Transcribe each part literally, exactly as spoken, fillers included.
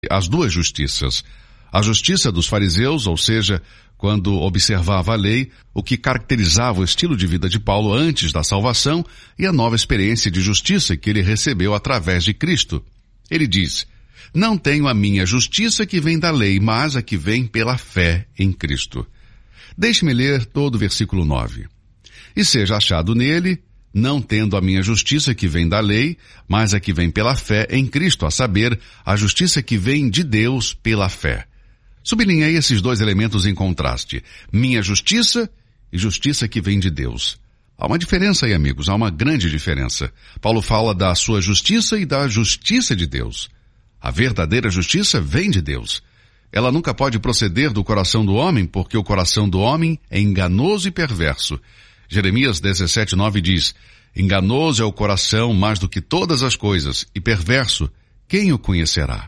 as duas justiças. A justiça dos fariseus, ou seja, quando observava a lei, o que caracterizava o estilo de vida de Paulo antes da salvação, e a nova experiência de justiça que ele recebeu através de Cristo. Ele diz: não tenho a minha justiça que vem da lei, mas a que vem pela fé em Cristo. Deixe-me ler todo o versículo nove. E seja achado nele, não tendo a minha justiça que vem da lei, mas a que vem pela fé em Cristo, a saber, a justiça que vem de Deus pela fé. Sublinhei esses dois elementos em contraste: minha justiça e justiça que vem de Deus. Há uma diferença aí, amigos, há uma grande diferença. Paulo fala da sua justiça e da justiça de Deus. A verdadeira justiça vem de Deus. Ela nunca pode proceder do coração do homem, porque o coração do homem é enganoso e perverso. Jeremias dezessete, nove diz: enganoso é o coração mais do que todas as coisas, e perverso, quem o conhecerá?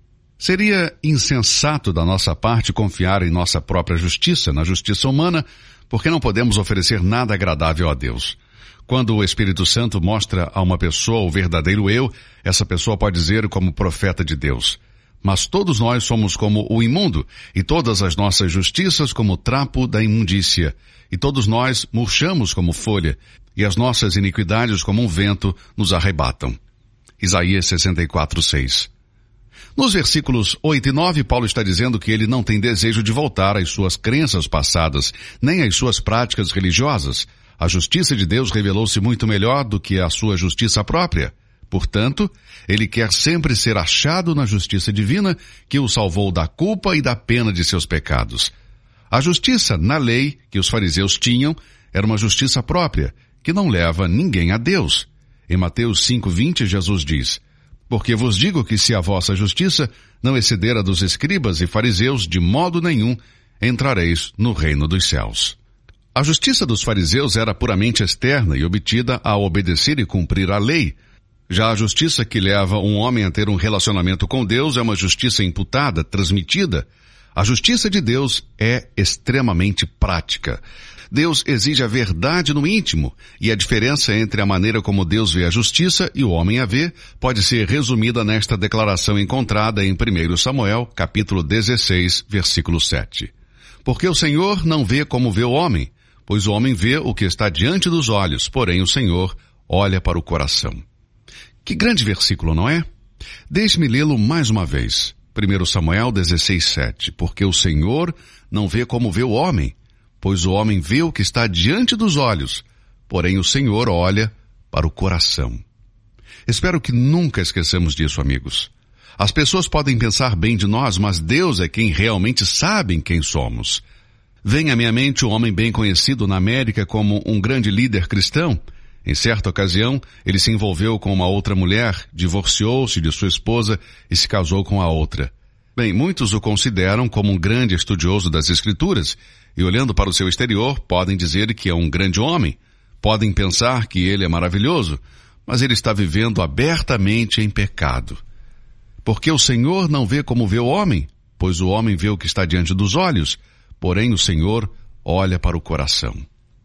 Seria insensato da nossa parte confiar em nossa própria justiça, na justiça humana, porque não podemos oferecer nada agradável a Deus. Quando o Espírito Santo mostra a uma pessoa o verdadeiro eu, essa pessoa pode dizer como profeta de Deus: mas todos nós somos como o imundo, e todas as nossas justiças como o trapo da imundícia, e todos nós murchamos como folha, e as nossas iniquidades como um vento nos arrebatam. Isaías sessenta e quatro, seis. Nos versículos oito e nove, Paulo está dizendo que ele não tem desejo de voltar às suas crenças passadas, nem às suas práticas religiosas. A justiça de Deus revelou-se muito melhor do que a sua justiça própria. Portanto, ele quer sempre ser achado na justiça divina que o salvou da culpa e da pena de seus pecados. A justiça na lei que os fariseus tinham era uma justiça própria, que não leva ninguém a Deus. Em Mateus cinco, vinte, Jesus diz: porque vos digo que se a vossa justiça não exceder a dos escribas e fariseus, de modo nenhum entrareis no reino dos céus. A justiça dos fariseus era puramente externa e obtida ao obedecer e cumprir a lei. Já a justiça que leva um homem a ter um relacionamento com Deus é uma justiça imputada, transmitida. A justiça de Deus é extremamente prática. Deus exige a verdade no íntimo, e a diferença entre a maneira como Deus vê a justiça e o homem a vê pode ser resumida nesta declaração encontrada em primeiro Samuel, capítulo dezesseis, versículo sete. Porque o Senhor não vê como vê o homem, pois o homem vê o que está diante dos olhos, porém o Senhor olha para o coração. Que grande versículo, não é? Deixe-me lê-lo mais uma vez. primeiro Samuel dezesseis, sete. Porque o Senhor não vê como vê o homem, pois o homem vê o que está diante dos olhos, porém o Senhor olha para o coração. Espero que nunca esqueçamos disso, amigos. As pessoas podem pensar bem de nós, mas Deus é quem realmente sabe quem somos. Vem à minha mente um homem bem conhecido na América como um grande líder cristão. Em certa ocasião, ele se envolveu com uma outra mulher, divorciou-se de sua esposa e se casou com a outra. Bem, muitos o consideram como um grande estudioso das Escrituras, e olhando para o seu exterior, podem dizer que é um grande homem. Podem pensar que ele é maravilhoso, mas ele está vivendo abertamente em pecado. Porque o Senhor não vê como vê o homem, pois o homem vê o que está diante dos olhos, porém o Senhor olha para o coração.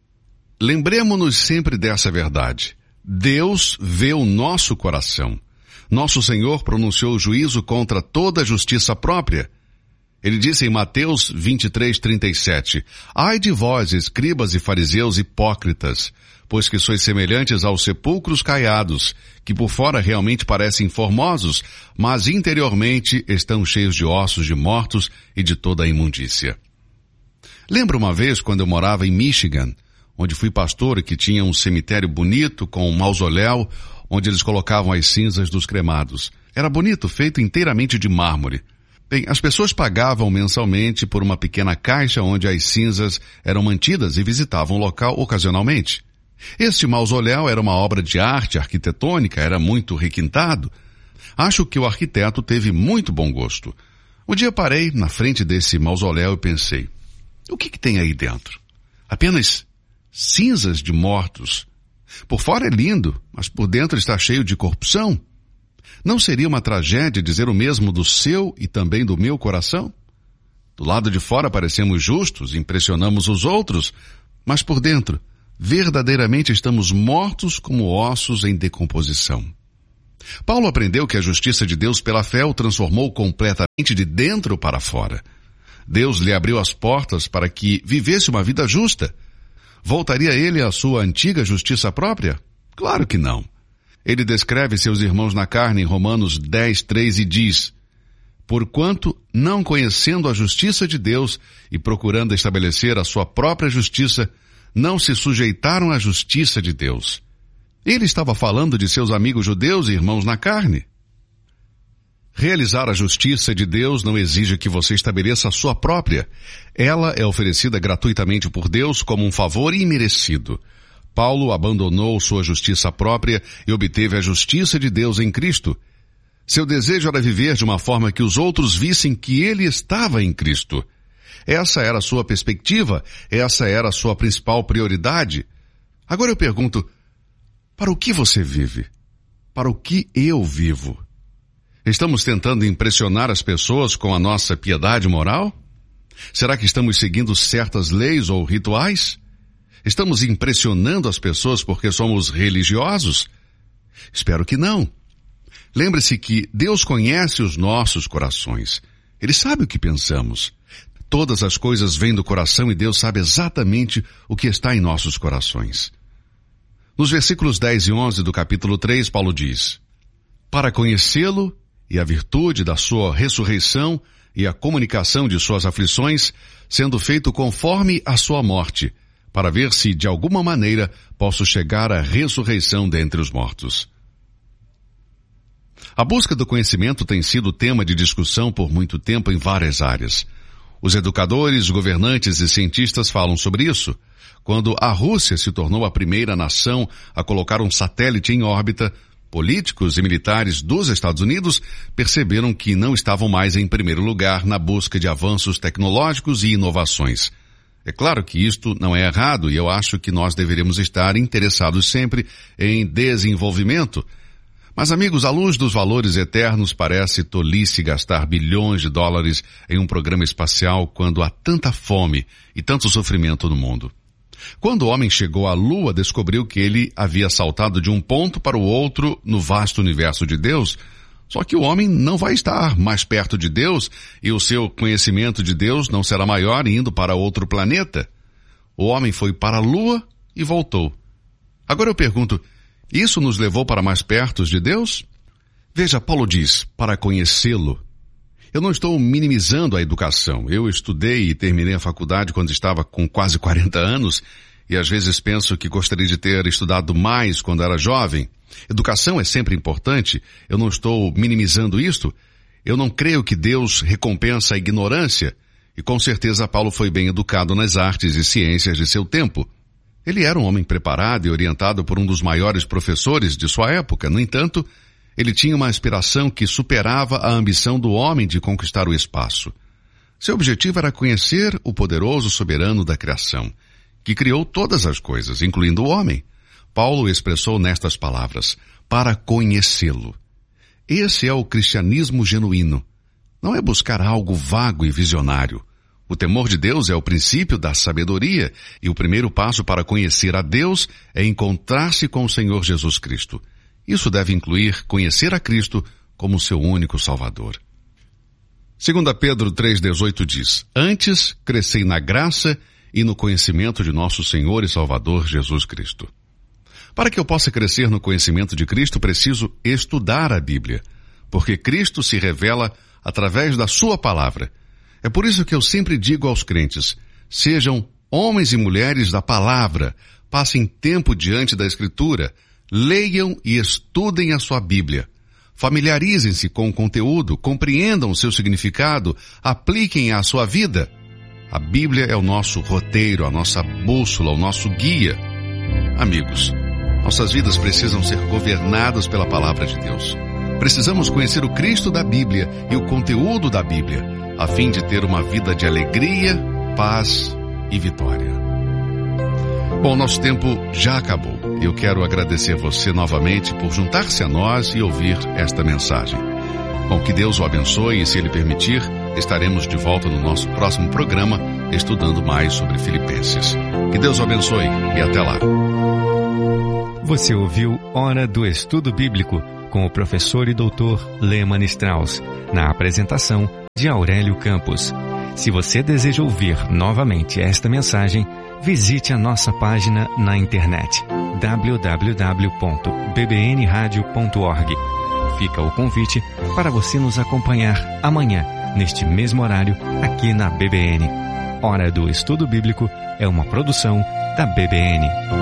Lembremo-nos sempre dessa verdade. Deus vê o nosso coração. Nosso Senhor pronunciou o juízo contra toda a justiça própria. Ele disse em Mateus vinte e três, trinta e sete, ai de vós, escribas e fariseus hipócritas, pois que sois semelhantes aos sepulcros caiados, que por fora realmente parecem formosos, mas interiormente estão cheios de ossos de mortos e de toda a imundícia. Lembro uma vez quando eu morava em Michigan, onde fui pastor e que tinha um cemitério bonito com um mausoléu, onde eles colocavam as cinzas dos cremados. Era bonito, feito inteiramente de mármore. Bem, as pessoas pagavam mensalmente por uma pequena caixa onde as cinzas eram mantidas e visitavam o local ocasionalmente. Este mausoléu era uma obra de arte arquitetônica, era muito requintado. Acho que o arquiteto teve muito bom gosto. Um dia parei na frente desse mausoléu e pensei, o que que tem aí dentro? Apenas cinzas de mortos. Por fora é lindo, mas por dentro está cheio de corrupção. Não seria uma tragédia dizer o mesmo do seu e também do meu coração? Do lado de fora parecemos justos, impressionamos os outros, mas por dentro, verdadeiramente estamos mortos como ossos em decomposição. Paulo aprendeu que a justiça de Deus pela fé o transformou completamente de dentro para fora. Deus lhe abriu as portas para que vivesse uma vida justa. Voltaria ele à sua antiga justiça própria? Claro que não. Ele descreve seus irmãos na carne em Romanos dez, três e diz: porquanto, não conhecendo a justiça de Deus e procurando estabelecer a sua própria justiça, não se sujeitaram à justiça de Deus. Ele estava falando de seus amigos judeus e irmãos na carne. Realizar a justiça de Deus não exige que você estabeleça a sua própria. Ela é oferecida gratuitamente por Deus como um favor imerecido. Paulo abandonou sua justiça própria e obteve a justiça de Deus em Cristo. Seu desejo era viver de uma forma que os outros vissem que ele estava em Cristo. Essa era a sua perspectiva, essa era a sua principal prioridade. Agora eu pergunto, para o que você vive? Para o que eu vivo? Estamos tentando impressionar as pessoas com a nossa piedade moral? Será que estamos seguindo certas leis ou rituais? Estamos impressionando as pessoas porque somos religiosos? Espero que não. Lembre-se que Deus conhece os nossos corações. Ele sabe o que pensamos. Todas as coisas vêm do coração e Deus sabe exatamente o que está em nossos corações. Nos versículos dez e onze do capítulo três, Paulo diz: para conhecê-lo e a virtude da sua ressurreição e a comunicação de suas aflições, sendo feito conforme a sua morte, para ver se de alguma maneira posso chegar à ressurreição dentre os mortos. A busca do conhecimento tem sido tema de discussão por muito tempo em várias áreas. Os educadores, governantes e cientistas falam sobre isso. Quando a Rússia se tornou a primeira nação a colocar um satélite em órbita, políticos e militares dos Estados Unidos perceberam que não estavam mais em primeiro lugar na busca de avanços tecnológicos e inovações. É claro que isto não é errado e eu acho que nós deveríamos estar interessados sempre em desenvolvimento. Mas, amigos, à luz dos valores eternos, parece tolice gastar bilhões de dólares em um programa espacial quando há tanta fome e tanto sofrimento no mundo. Quando o homem chegou à Lua, descobriu que ele havia saltado de um ponto para o outro no vasto universo de Deus. Só que o homem não vai estar mais perto de Deus e o seu conhecimento de Deus não será maior indo para outro planeta. O homem foi para a Lua e voltou. Agora eu pergunto, isso nos levou para mais perto de Deus? Veja, Paulo diz, para conhecê-lo. Eu não estou minimizando a educação. Eu estudei e terminei a faculdade quando estava com quase quarenta anos e às vezes penso que gostaria de ter estudado mais quando era jovem. Educação é sempre importante. Eu não estou minimizando isto. Eu não creio que Deus recompensa a ignorância e com certeza Paulo foi bem educado nas artes e ciências de seu tempo. Ele era um homem preparado e orientado por um dos maiores professores de sua época. No entanto, ele tinha uma aspiração que superava a ambição do homem de conquistar o espaço. Seu objetivo era conhecer o poderoso soberano da criação, que criou todas as coisas, incluindo o homem. Paulo expressou nestas palavras, para conhecê-lo. Esse é o cristianismo genuíno. Não é buscar algo vago e visionário. O temor de Deus é o princípio da sabedoria e o primeiro passo para conhecer a Deus é encontrar-se com o Senhor Jesus Cristo. Isso deve incluir conhecer a Cristo como seu único Salvador. Segunda Pedro três, dezoito diz, antes crescei na graça e no conhecimento de nosso Senhor e Salvador Jesus Cristo. Para que eu possa crescer no conhecimento de Cristo, preciso estudar a Bíblia, porque Cristo se revela através da sua palavra. É por isso que eu sempre digo aos crentes, sejam homens e mulheres da palavra, passem tempo diante da Escritura, leiam e estudem a sua Bíblia. Familiarizem-se com o conteúdo, compreendam o seu significado, apliquem à sua vida. A Bíblia é o nosso roteiro, a nossa bússola, o nosso guia. Amigos, nossas vidas precisam ser governadas pela palavra de Deus. Precisamos conhecer o Cristo da Bíblia e o conteúdo da Bíblia, a fim de ter uma vida de alegria, paz e vitória. Bom, nosso tempo já acabou. Eu quero agradecer você novamente por juntar-se a nós e ouvir esta mensagem. Bom, que Deus o abençoe e, se Ele permitir, estaremos de volta no nosso próximo programa, estudando mais sobre Filipenses. Que Deus o abençoe e até lá. Você ouviu Hora do Estudo Bíblico, com o professor e doutor Lehmann Strauss, na apresentação de Aurélio Campos. Se você deseja ouvir novamente esta mensagem, visite a nossa página na internet w w w ponto b b n radio ponto org. Fica o convite para você nos acompanhar amanhã, neste mesmo horário, aqui na B B N. Hora do Estudo Bíblico é uma produção da B B N.